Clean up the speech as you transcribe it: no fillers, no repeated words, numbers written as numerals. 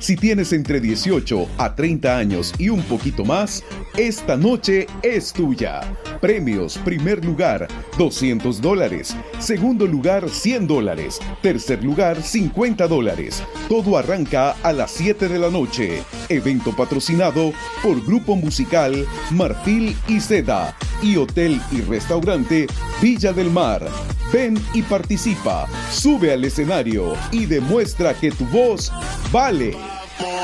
Si tienes entre 18 a 30 años y un poquito más, esta noche es tuya. Premios: primer lugar, $200. Segundo lugar, $100. Tercer lugar, $50. Todo arranca a las 7 de la noche. Evento patrocinado por Grupo Musical Marfil y Seda y Hotel y Restaurante Villa del Mar. Ven y participa, sube al escenario y demuestra que tu voz vale.